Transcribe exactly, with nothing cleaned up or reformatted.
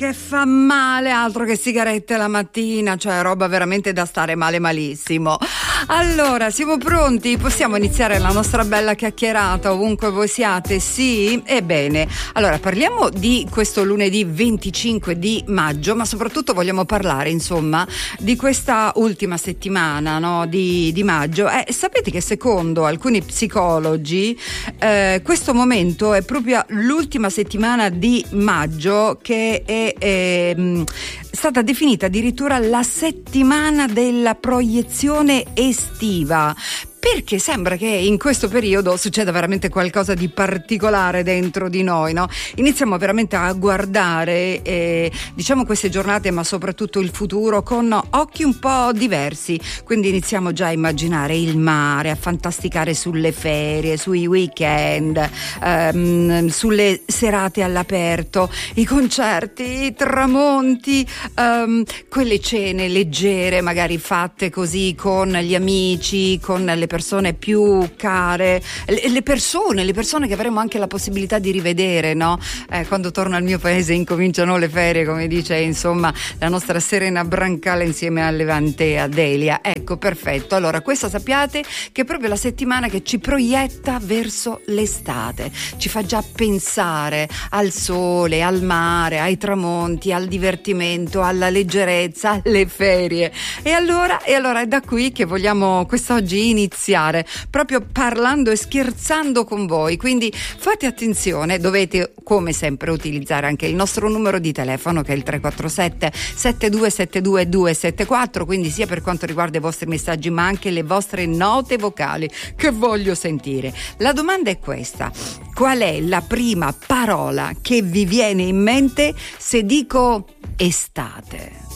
Che fa male, altro che sigarette la mattina, cioè roba veramente da stare male malissimo. Allora, siamo pronti? Possiamo iniziare la nostra bella chiacchierata ovunque voi siate? Sì? Ebbene, allora parliamo di questo lunedì venticinque di maggio, ma soprattutto vogliamo parlare, insomma, di questa ultima settimana, no, di, di maggio. Eh, sapete che secondo alcuni psicologi eh, questo momento è proprio l'ultima settimana di maggio, che è è stata definita addirittura la settimana della proiezione estiva, perché sembra che in questo periodo succeda veramente qualcosa di particolare dentro di noi, no? Iniziamo veramente a guardare eh, diciamo queste giornate, ma soprattutto il futuro, con occhi un po' diversi, quindi iniziamo già a immaginare il mare, a fantasticare sulle ferie, sui weekend, ehm, sulle serate all'aperto, i concerti, i tramonti, ehm, quelle cene leggere magari fatte così con gli amici, con le persone più care, le persone, le persone che avremo anche la possibilità di rivedere, no? Eh, quando torno al mio paese incominciano le ferie, come dice insomma la nostra Serena Brancale insieme a Levante e a Delia. Ecco, perfetto. Allora, questa sappiate che è proprio la settimana che ci proietta verso l'estate, ci fa già pensare al sole, al mare, ai tramonti, al divertimento, alla leggerezza, alle ferie. E allora, e allora è da qui che vogliamo quest'oggi iniziare, proprio parlando e scherzando con voi, quindi fate attenzione, dovete come sempre utilizzare anche il nostro numero di telefono, che è il tre quattro sette sette due sette due due sette quattro, quindi sia per quanto riguarda i vostri messaggi ma anche le vostre note vocali che voglio sentire. La domanda è questa: qual è la prima parola che vi viene in mente se dico estate?